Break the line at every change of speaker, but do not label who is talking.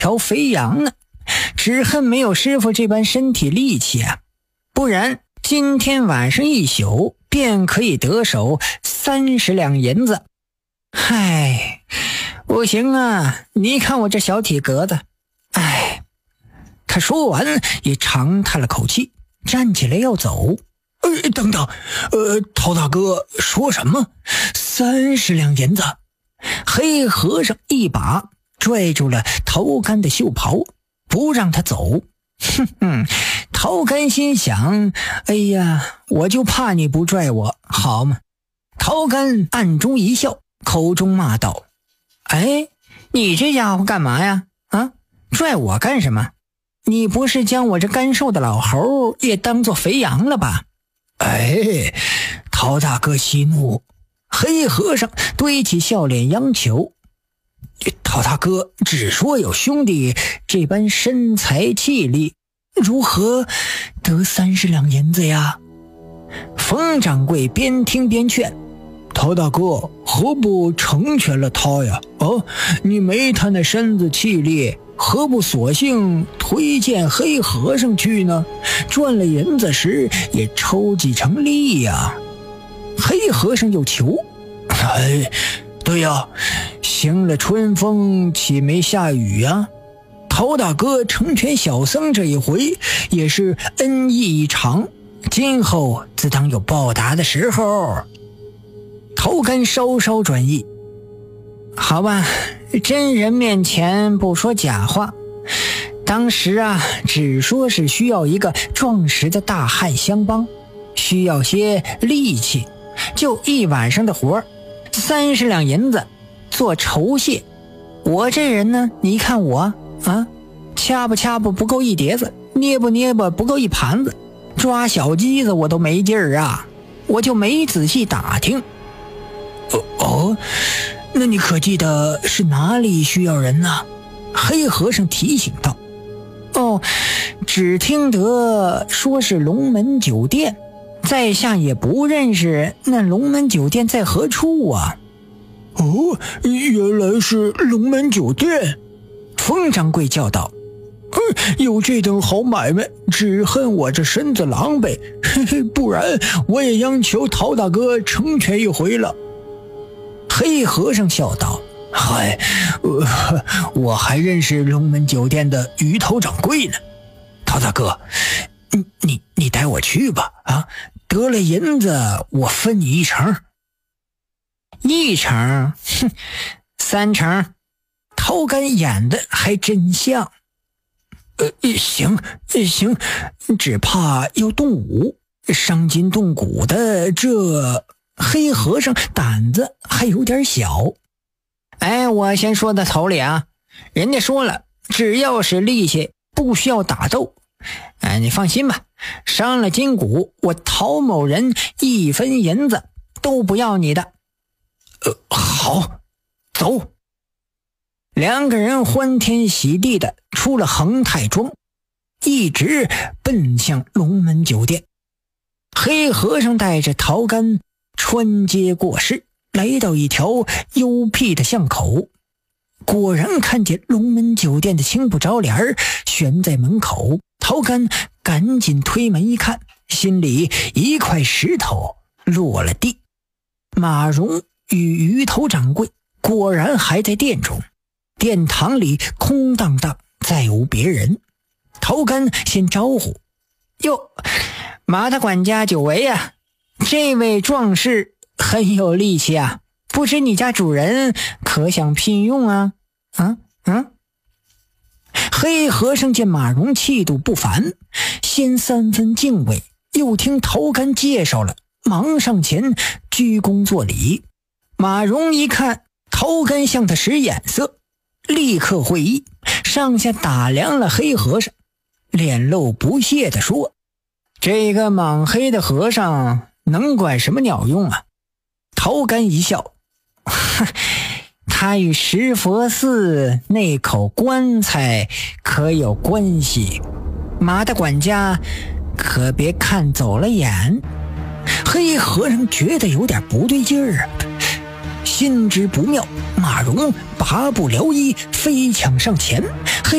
条肥羊呢，只恨没有师傅这般身体力气啊，不然今天晚上一宿便可以得手30两银子。嗨，不行啊，你看我这小体格子。哎，他说完也长叹了口气，站起来要走。
等等，陶大哥说什么？30两银子？
黑和尚一把拽住了陶干的袖袍，不让他走。陶干心想，哎呀，我就怕你不拽我，好吗？陶干暗中一笑，口中骂道：哎，你这家伙干嘛呀？啊，拽我干什么？你不是将我这干瘦的老猴也当作肥羊了吧？
哎，陶大哥息怒。
黑和尚堆起笑脸央求：
陶大哥只说有兄弟这般身材气力，如何得30两银子呀？
冯掌柜边听边劝：
陶大哥何不成全了他呀？你没他那身子气力，何不索性推荐黑和尚去呢？赚了银子时也抽几成利呀。
黑和尚又求：
哎，对呀，行了春风岂没下雨呀？陶大哥成全小僧这一回也是恩义一场，今后自当有报答的时候。
陶干稍稍转意：好吧，真人面前不说假话，当时啊，只说是需要一个壮实的大汉相帮，需要些力气，就一晚上的活，30两银子做酬谢。我这人呢，你看我啊，掐吧不够一碟子，捏吧不够一盘子，抓小鸡子我都没劲儿啊，我就没仔细打听。
那你可记得是哪里需要人呢？
黑和尚提醒道。只听得说是龙门酒店，在下也不认识那龙门酒店在何处啊。
原来是龙门酒店。
冯掌柜叫道：
有这等好买卖，只恨我这身子狼狈，不然我也央求陶大哥成全一回了。
黑和尚笑道：
嗨，我还认识龙门酒店的鱼头掌柜呢。陶大哥，你带我去吧，得了银子我分你1成。
1成？3成？陶干演的还真像。
行，只怕要动武，伤筋动骨的，这
黑和尚胆子还有点小。哎，我先说到头里啊，人家说了，只要是力气，不需要打斗。你放心吧，伤了筋骨，我陶某人1分银子都不要你的。
好，走。
2个人欢天喜地的出了恒泰庄，一直奔向龙门酒店。黑和尚带着陶干穿街过市，来到一条幽僻的巷口，果然看见龙门酒店的青布招帘悬在门口。陶干赶紧推门一看，心里一块石头落了地。马荣与鱼头掌柜果然还在店中，殿堂里空荡荡，再无别人。陶干先招呼：哟，马大管家久违啊，这位壮士很有力气啊，不知你家主人可想聘用啊？黑和尚见马荣气度不凡，先3分敬畏，又听陶干介绍了，忙上前鞠躬作礼。马荣一看陶干向他使眼色，立刻会意，上下打量了黑和尚，脸露不屑地说：这个莽黑的和尚能管什么鸟用啊？陶干一笑：他与石佛寺那口棺材可有关系，马大管家可别看走了眼。黑和尚觉得有点不对劲儿啊， 心知不妙，马蓉拔不了衣，飞抢上前。